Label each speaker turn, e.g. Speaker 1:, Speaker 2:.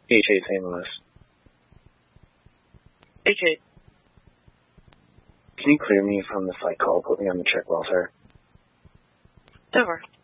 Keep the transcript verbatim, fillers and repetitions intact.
Speaker 1: H eight Saint Louis.
Speaker 2: H eight.
Speaker 1: Can you clear me from the flight call? Put me on the check welfare.
Speaker 2: Over.